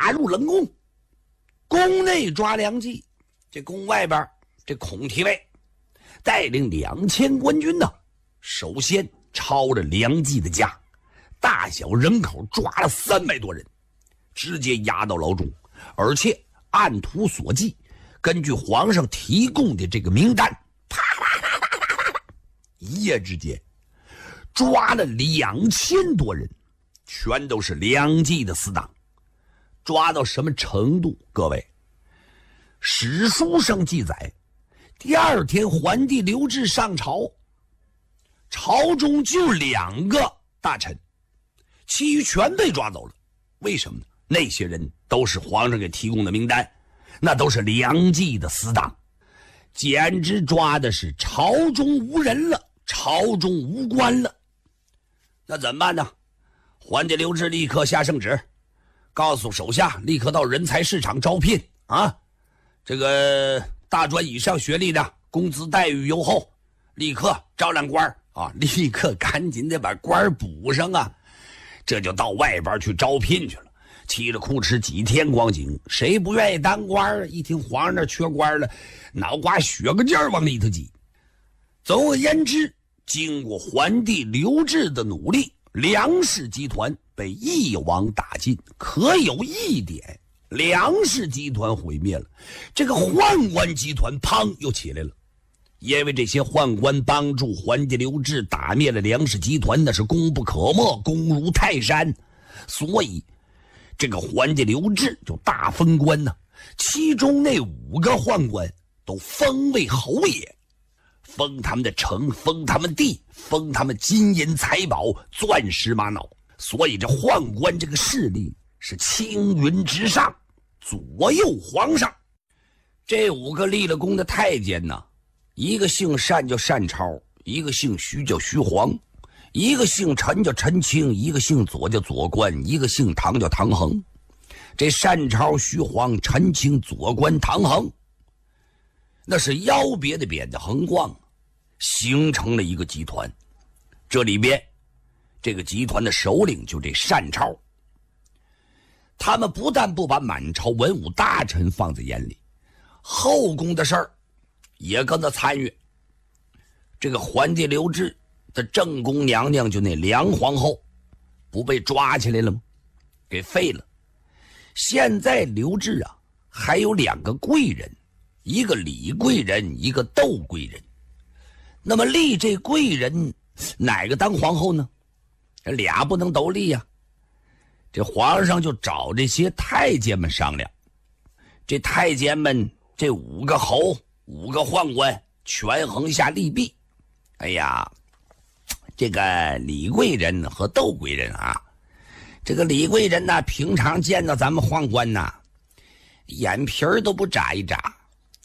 打入冷宫，宫内抓梁冀，这宫外边这孔体尉带领2000官军呢，首先抄着梁冀的家，大小人口抓了300多人，直接押到牢中，而且按图索骥，根据皇上提供的这个名单，啪啪啪啪啪啪啪，一夜之间抓了2000多人，全都是梁冀的死党。抓到什么程度？各位，史书上记载，第二天桓帝刘志上朝，朝中就2个大臣，其余全被抓走了。为什么呢？那些人都是皇上给提供的名单，那都是梁冀的死党，简直抓的是朝中无人了，朝中无官了。那怎么办呢？桓帝刘志立刻下圣旨，告诉手下立刻到人才市场招聘啊！这个大专以上学历的，工资待遇优厚，立刻招揽官啊！立刻赶紧得把官补上啊！这就到外边去招聘去了，嘁哩哭哧几天光景，谁不愿意当官？一听皇上那缺官了，脑瓜血个劲儿往里头挤。总而言之，经过桓帝刘志的努力，梁氏集团被一网打尽。可有一点，梁氏集团毁灭了，这个宦官集团砰又起来了。因为这些宦官帮助桓帝刘志打灭了梁氏集团，那是功不可没，功如泰山，所以这个桓帝刘志就大封官呢，其中那5个宦官都封为侯爷，封他们的城，封他们地，封他们金银财宝、钻石玛瑙。所以这宦官这个势力是青云直上，左右皇上。这5个立了功的太监呢，一个姓单叫单超，一个姓徐叫徐晃，一个姓陈叫陈清，一个姓左叫左官，一个姓唐叫唐衡。这单超、徐晃、陈清、左官、唐衡，那是腰别的扁的横贯，形成了一个集团。这里边这个集团的首领就这单超，他们不但不把满朝文武大臣放在眼里，后宫的事儿也跟着参与。这个桓帝刘志的正宫娘娘就那梁皇后，不被抓起来了吗？给废了。现在刘志啊，还有2个贵人，一个李贵人，一个窦贵人。那么立这贵人哪个当皇后呢？俩不能都立呀。这皇上就找这些太监们商量，这太监们这5个侯5个宦官权衡下利弊。哎呀，这个李贵人和窦贵人啊，这个李贵人呢，平常见到咱们宦官呢，眼皮儿都不眨一眨，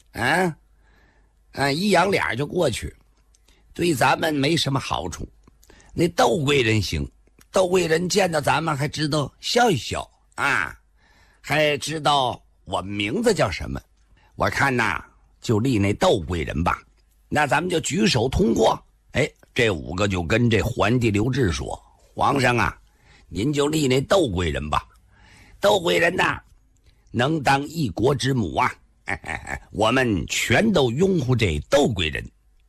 一扬脸就过去，对咱们没什么好处。那窦贵人行，窦贵人见到咱们还知道笑一笑啊，还知道我名字叫什么。我看呐，就立那窦贵人吧，那咱们就举手通过。这5个就跟这桓帝刘志说，皇上啊，您就立那窦贵人吧，窦贵人呐，能当一国之母啊，我们全都拥护这窦贵人。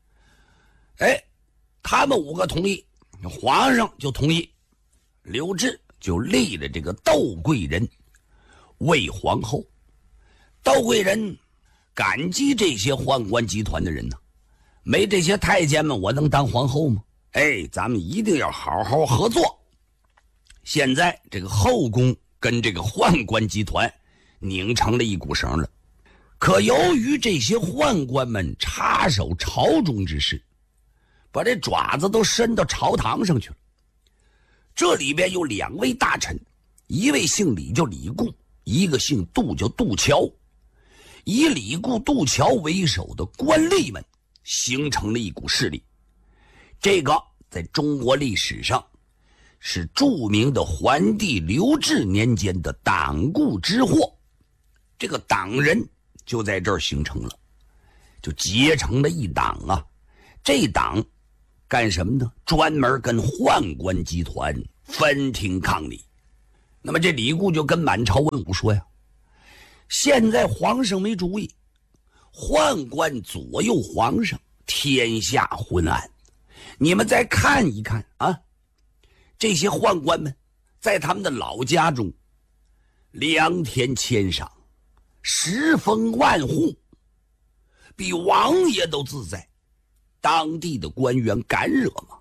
他们5个同意，皇上就同意，刘志就立了这个窦贵人为皇后。窦贵人感激这些宦官集团的人呢，没这些太监们，我能当皇后吗？咱们一定要好好合作。现在这个后宫跟这个宦官集团拧成了一股绳了。可由于这些宦官们插手朝中之事，把这爪子都伸到朝堂上去了。这里边有2位大臣，一位姓李叫李固，一个姓杜叫杜桥。以李固、杜桥为首的官吏们形成了一股势力。这个在中国历史上是著名的桓帝刘志年间的党锢之祸。这个党人就在这儿形成了，就结成了一党啊。这党干什么呢？专门跟宦官集团分庭抗礼。 那么这李固就跟满朝文武说呀，现在皇上没主意，宦官左右皇上，天下昏暗，你们再看一看啊，这些宦官们在他们的老家中良田千赏，食丰万户，比王爷都自在，当地的官员敢惹吗？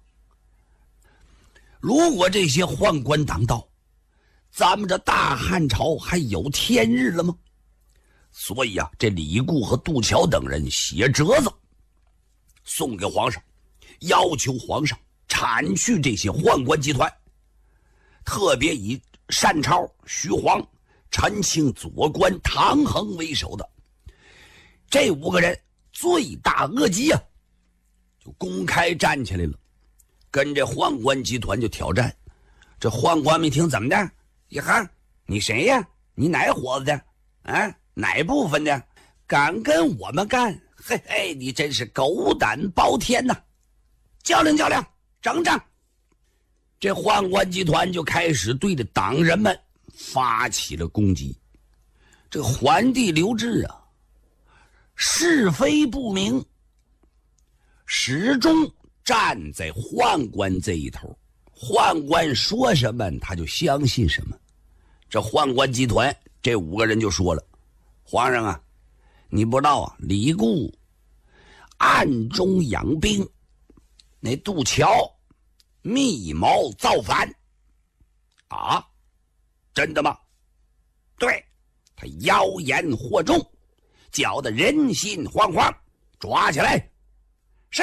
如果这些宦官当道，咱们这大汉朝还有天日了吗？所以啊，这李固和杜桥等人写折子送给皇上，要求皇上铲去这些宦官集团，特别以单超、徐晃、陈庆、左官、唐衡为首的这5个人罪大恶极啊，就公开站起来了，跟这宦官集团就挑战。这宦官们一听，怎么的？一喊，你谁呀？你哪伙子的？啊，哪部分的？敢跟我们干？嘿嘿，你真是狗胆包天呐！较量较量，整整。这宦官集团就开始对着党人们发起了攻击。这个桓帝刘志啊，是非不明，始终站在宦官这一头，宦官说什么他就相信什么。这宦官集团这5个人就说了，皇上啊，你不知道啊，李固暗中养兵，那杜桥密谋造反啊，真的吗？对，他妖言惑众，搅得人心惶惶，抓起来。是，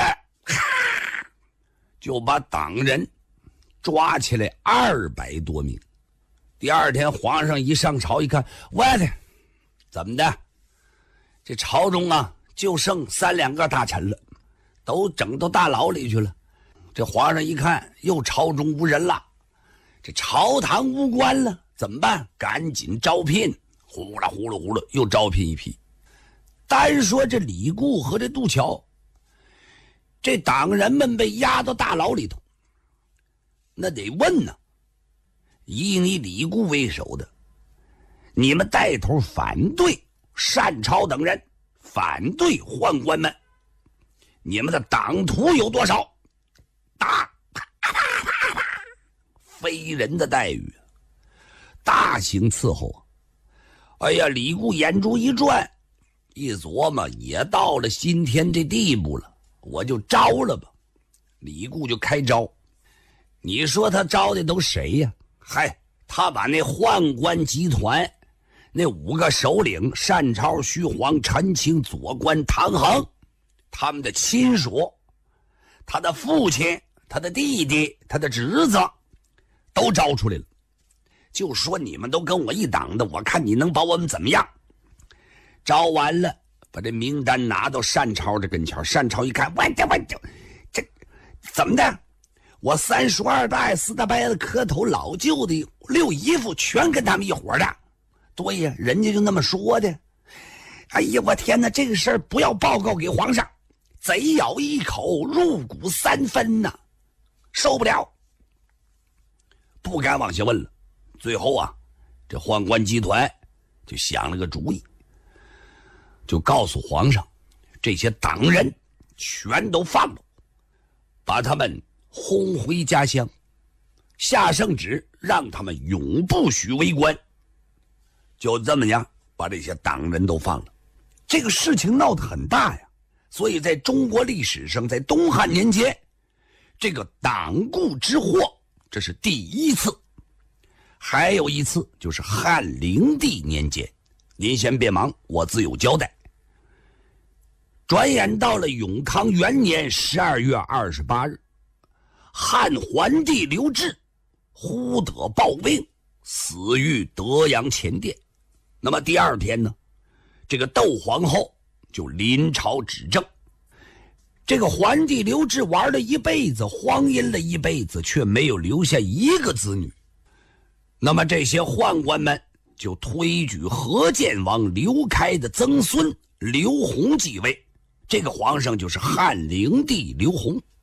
就把党人抓起来200多名。第二天皇上一上朝一看，我的，怎么的？这朝中啊就剩3两个大臣了，都整到大牢里去了。这皇上一看又朝中无人了，这朝堂无官了，怎么办？赶紧招聘，呼啦呼啦呼啦又招聘一批。单说这李固和这杜桥，这党人们被押到大牢里头，那得问呢，以你李固为首的，你们带头反对单超等人，反对宦官们，你们的党徒有多少？打，啪啪啪啪，非人的待遇，大刑伺候啊！哎呀，李固眼珠一转，一琢磨，也到了今天这地步了，我就招了吧。李固就开招，你说他招的都谁呀？嗨，他把那宦官集团那5个首领单超、徐晃、陈庆、左官、唐衡，他们的亲属，他的父亲、他的弟弟、他的侄子都招出来了，就说你们都跟我一党的，我看你能把我们怎么样。招完了，把这名单拿到单超这跟前，单超一看，我这怎么的？我3叔2大爷4大伯子磕头老舅的6姨夫全跟他们一伙的。对呀，人家就那么说的。哎呀，我天哪，这个事儿不要报告给皇上，贼咬一口，入骨3分呐，受不了，不敢往下问了。最后啊，这宦官集团就想了个主意，就告诉皇上，这些党人全都放了，把他们轰回家乡，下圣旨让他们永不许为官。就这么样把这些党人都放了。这个事情闹得很大呀，所以在中国历史上，在东汉年间，这个党锢之祸这是第1次。还有一次就是汉灵帝年间，您先别忙，我自有交代。转眼到了永康元年12月28日，汉桓帝刘志忽得暴病，死于德阳前殿。那么第2天呢，这个窦皇后就临朝执政。这个桓帝刘志玩了一辈子，荒淫了一辈子，却没有留下一个子女。那么这些宦官们就推举河建王刘开的曾孙刘弘继位，这个皇上就是汉灵帝刘弘。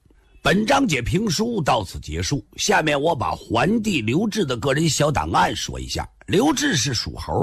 本章节评书到此结束，下面我把桓帝刘志的个人小档案说一下。刘志是属猴